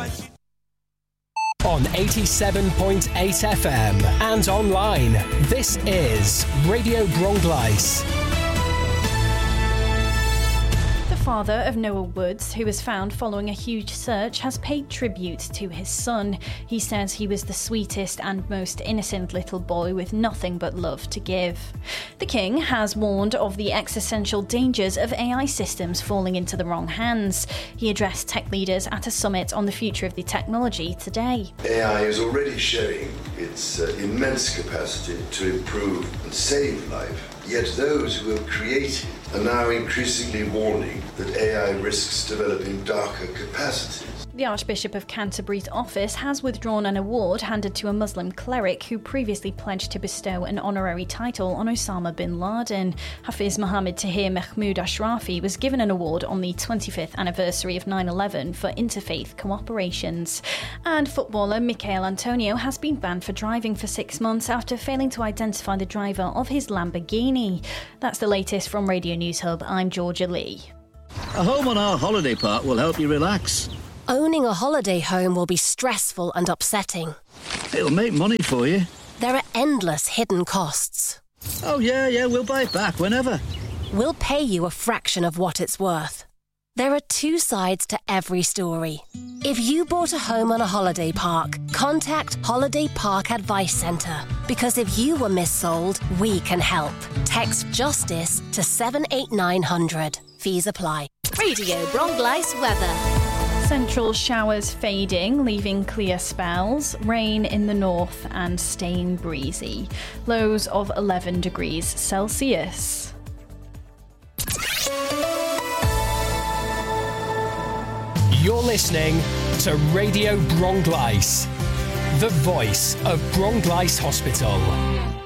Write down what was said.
On 87.8 FM and online, this is Radio Bronglais. The father of Noah Woods, who was found following a huge search, has paid tribute to his son. He says he was the sweetest and most innocent little boy with nothing but love to give. The King has warned of the existential dangers of AI systems falling into the wrong hands. He addressed tech leaders at a summit on the future of the technology today. AI is already showing its immense capacity to improve and save life. Yet those who have created are now increasingly warning that AI risks developing darker capacities. The Archbishop of Canterbury's office has withdrawn an award handed to a Muslim cleric who previously pledged to bestow an honorary title on Osama bin Laden. Hafiz Mohammed Tahir Mahmoud Ashrafi was given an award on the 25th anniversary of 9/11 for interfaith cooperations. And footballer Michail Antonio has been banned for driving for 6 months after failing to identify the driver of his Lamborghini. That's the latest from Radio News Hub. I'm Georgia Lee. A home on our holiday park will help you relax. Owning a holiday home will be stressful and upsetting. It'll make money for you. There are endless hidden costs. Oh, yeah, we'll buy it back whenever. We'll pay you a fraction of what it's worth. There are two sides to every story. If you bought a home on a holiday park, contact Holiday Park Advice Centre. Because if you were missold, we can help. Text JUSTICE to 78900. Fees apply. Radio Bronglais weather. Central showers fading, leaving clear spells, rain in the north and staying breezy. Lows of 11 degrees Celsius. You're listening to Radio Bronglais, the voice of Bronglais Hospital.